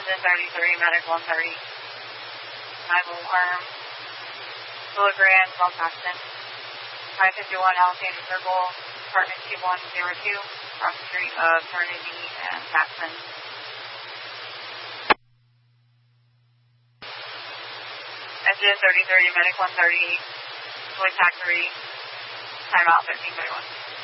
Engine 33, Medic 130. 9 arm. Kilogram, South Paxton. 551 Alexander Circle, apartment 2102, across the street of Trinity and Paxton. Engine 3030, Medic 130, Joy Tac 3, timeout 1331.